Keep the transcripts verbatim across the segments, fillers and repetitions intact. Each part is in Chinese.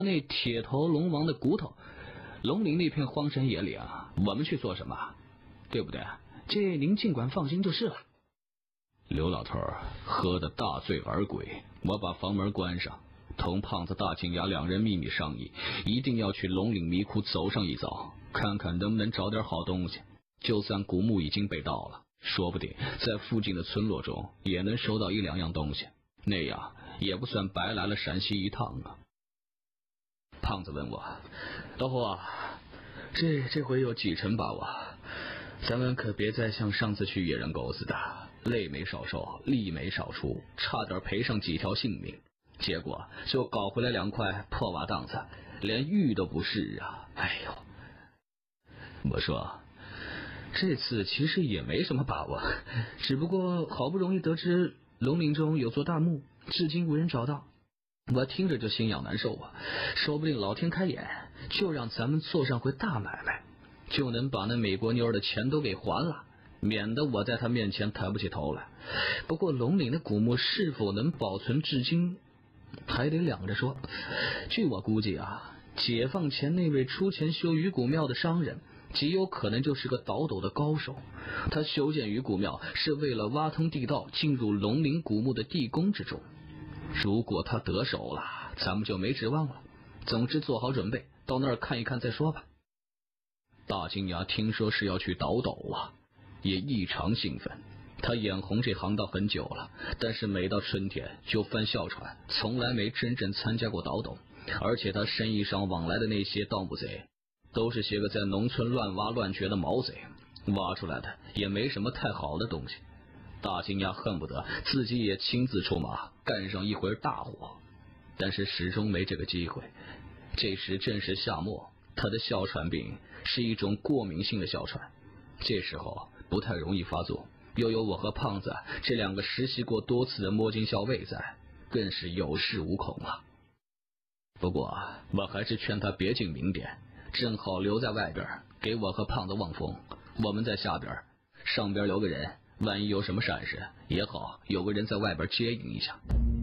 那铁头龙王的骨头。龙陵那片荒山野岭啊，我们去做什么？对不对？这您尽管放心就是了。刘老头喝得大醉而归，我把房门关上，同胖子大金牙两人秘密商议，一定要去龙岭迷窟走上一遭，看看能不能找点好东西。就算古墓已经被盗了，说不定在附近的村落中也能收到一两样东西，那样也不算白来了陕西一趟啊。胖子问我，老虎啊，这这回有几成把握？咱们可别再像上次去野人沟似的，累没少受，力没少出，差点赔上几条性命，结果就搞回来两块破瓦档子，连玉都不是啊！哎呦，我说这次其实也没什么把握，只不过好不容易得知龙陵中有座大墓，至今无人找到，我听着就心痒难受啊！说不定老天开眼，就让咱们做上回大买卖，就能把那美国妞的钱都给还了，免得我在他面前抬不起头来。不过龙岭的古墓是否能保存至今，还得两着说。据我估计啊，解放前那位出钱修鱼骨庙的商人，极有可能就是个倒斗的高手。他修建鱼骨庙是为了挖通地道进入龙陵古墓的地宫之中。如果他得手了，咱们就没指望了。总之做好准备，到那儿看一看再说吧。大金牙听说是要去倒斗啊，也异常兴奋。他眼红这行当很久了，但是每到春天就翻哮喘，从来没真正参加过倒斗。而且他生意上往来的那些盗墓贼，都是些个在农村乱挖乱掘的毛贼，挖出来的也没什么太好的东西。大金牙恨不得自己也亲自出马干上一回大活，但是始终没这个机会。这时正是夏末，他的哮喘病是一种过敏性的哮喘，这时候不太容易发作，又有我和胖子这两个实习过多次的摸金校尉在，更是有恃无恐了。不过我还是劝他别进明殿，正好留在外边给我和胖子望风，我们在下边，上边留个人，万一有什么闪失也好有个人在外边接应一下。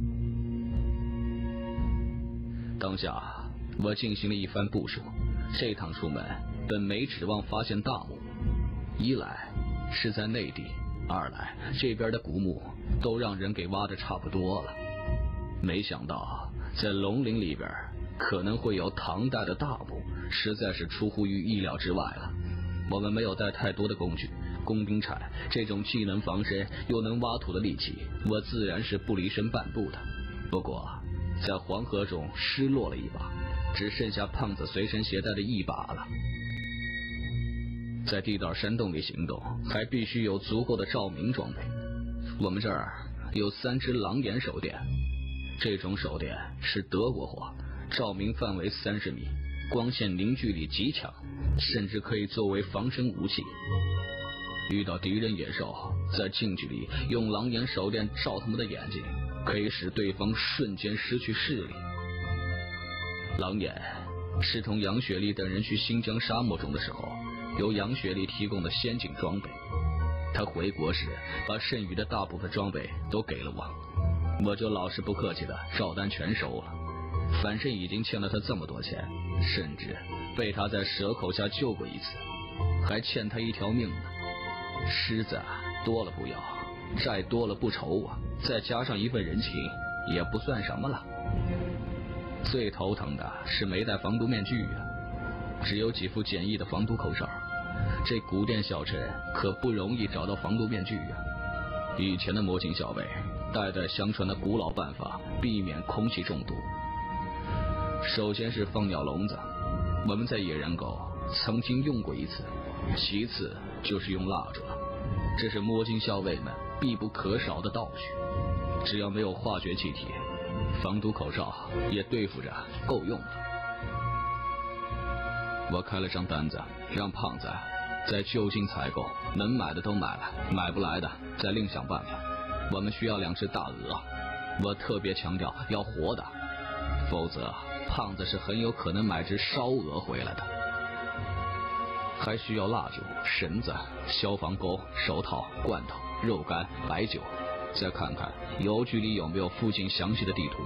当下我进行了一番部署，这趟出门本没指望发现大墓，一来是在内地，二来这边的古墓都让人给挖得差不多了。没想到在龙陵里边可能会有唐代的大墓，实在是出乎于意料之外了。我们没有带太多的工具，工兵铲这种既能防身又能挖土的利器，我自然是不离身半步的。不过在黄河中失落了一把，只剩下胖子随身携带的一把了。在地道山洞里行动，还必须有足够的照明装备。我们这儿有三支狼眼手电，这种手电是德国货，照明范围三十米，光线凝聚力极强，甚至可以作为防身武器。遇到敌人野兽，在近距离用狼眼手电照他们的眼睛，可以使对方瞬间失去视力。狼眼是同杨雪丽等人去新疆沙漠中的时候，由杨雪丽提供的先进装备。他回国时把剩余的大部分装备都给了我，我就老实不客气的照单全收了。反正已经欠了他这么多钱，甚至被他在蛇口下救过一次，还欠他一条命呢。狮子多了不要，债多了不愁啊，再加上一份人情也不算什么了。最头疼的是没戴防毒面具啊，只有几副简易的防毒口哨。这古店小镇可不容易找到防毒面具啊。以前的魔镜校尉代代相传的古老办法，避免空气中毒。首先是放鸟笼子，我们在野人沟曾经用过一次，其次就是用蜡烛了，这是摸金校尉们必不可少的道具。只要没有化学气体，防毒口罩也对付着够用了。我开了张单子，让胖子在就近采购，能买的都买了，买不来的再另想办法。我们需要两只大鹅，我特别强调要活的，否则胖子是很有可能买只烧鹅回来的。还需要蜡烛、绳子、消防钩、手套、罐头、肉干、白酒，再看看邮局里有没有附近详细的地图，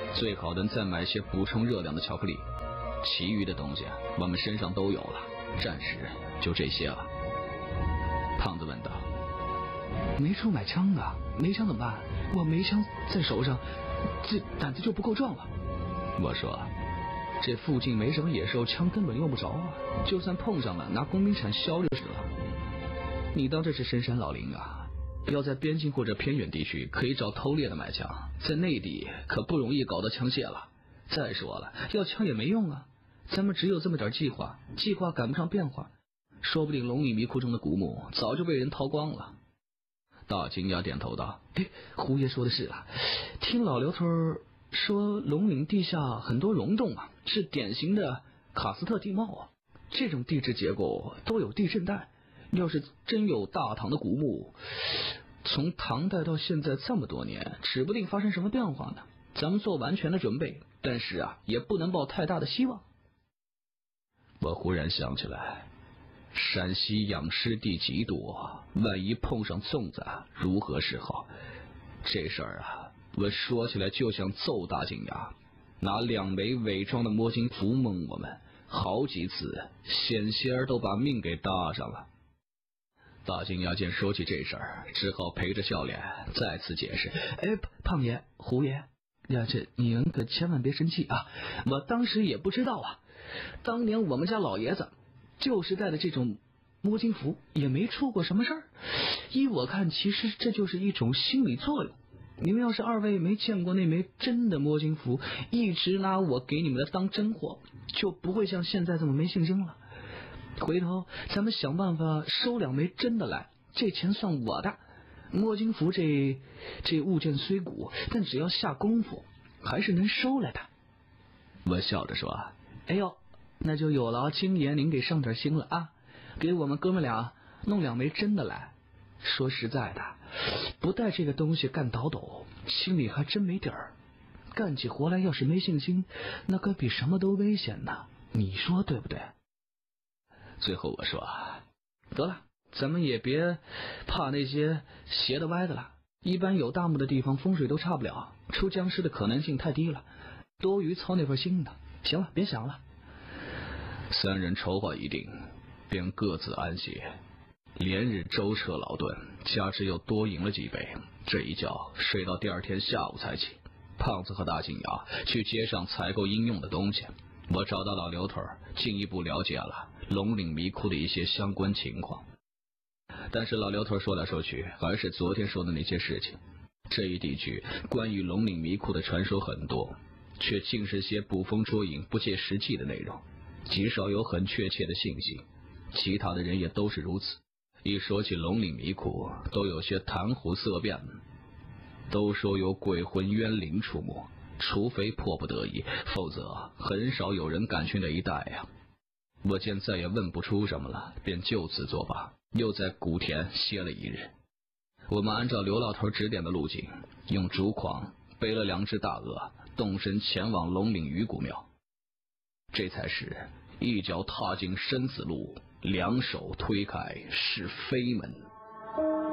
最好能再买些补充热量的巧克力，其余的东西我们身上都有了，暂时就这些了。胖子问道。没处买枪啊，没枪怎么办？我没枪在手上，这胆子就不够壮了。我说，这附近没什么野兽，枪根本用不着啊，就算碰上了，拿工兵铲削就是了。你当这是深山老林啊？要在边境或者偏远地区可以找偷猎的买枪，在内地可不容易搞到枪械了。再说了，要枪也没用啊，咱们只有这么点计划，计划赶不上变化，说不定龙岭迷窟中的古墓早就被人掏光了。大金牙点头道：哎，胡爷说的是啊，听老刘头说龙岭地下很多溶洞啊，是典型的喀斯特地貌啊，这种地质结构都有地震带，要是真有大唐的古墓，从唐代到现在这么多年，指不定发生什么变化呢。咱们做完全的准备，但是啊，也不能抱太大的希望。我忽然想起来，陕西养尸地极多，万一碰上粽子，如何是好？这事儿啊，我说起来就想揍大金牙，拿两枚伪装的摸金符蒙我们，好几次险些儿都把命给搭上了。大金牙见说起这事儿，只好陪着笑脸再次解释：哎，胖爷、胡爷呀，这你们可千万别生气啊！我当时也不知道啊，当年我们家老爷子就是带的这种摸金符，也没出过什么事儿。依我看，其实这就是一种心理作用。你们要是二位没见过那枚真的摸金符，一直拿我给你们的当真货，就不会像现在这么没信心了。回头咱们想办法收两枚真的来，这钱算我的。摸金符这这物件虽古，但只要下功夫，还是能收来的。我笑着说：哎呦，那就有劳金爷您给上点心了啊，给我们哥们俩弄两枚真的来。说实在的，不带这个东西干倒斗，心里还真没底儿。干起活来要是没信心，那可比什么都危险呢，你说对不对？最后我说，得了，咱们也别怕那些斜的歪的了，一般有大墓的地方风水都差不了，出僵尸的可能性太低了，多余操那份心呢。行了，别想了。三人筹划一定，便各自安歇。连日舟车劳顿，加之又多饮了几杯，这一觉睡到第二天下午才起。胖子和大金牙去街上采购应用的东西，我找到老刘头，进一步了解了龙岭迷窟的一些相关情况。但是老刘头说来说去，还是昨天说的那些事情。这一地区关于龙岭迷窟的传说很多，却尽是些捕风捉影、不切实际的内容，极少有很确切的信息。其他的人也都是如此。一说起龙岭迷窟，都有些谈虎色变，都说有鬼魂冤灵出没，除非迫不得已，否则很少有人敢去那一带呀。我见再也问不出什么了，便就此作罢，又在古田歇了一日。我们按照刘老头指点的路径，用竹筐背了两只大鹅，动身前往龙岭鱼骨庙。这才是一脚踏进生死路，两手推开是非门。